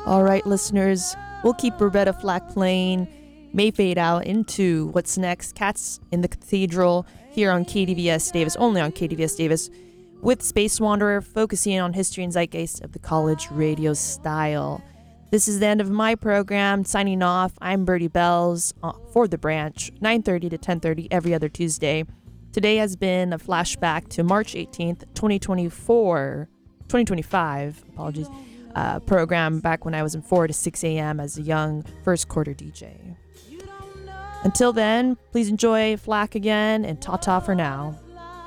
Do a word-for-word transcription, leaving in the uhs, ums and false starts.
All right, listeners, we'll keep Roberta Flack playing. May fade out into what's next, Cats in the Cathedral, here on K D V S Davis, only on K D V S Davis, with Space Wanderer, focusing on history and zeitgeist of the college radio style. This is the end of my program. Signing off, I'm Birdie Bells uh, for The Branch, nine thirty to ten thirty every other Tuesday. Today has been a flashback to March eighteenth, twenty twenty-four, twenty twenty-five, apologies, uh, program back when I was in four to six a.m. as a young first quarter D J. Until then, please enjoy Flack again, and ta-ta for now.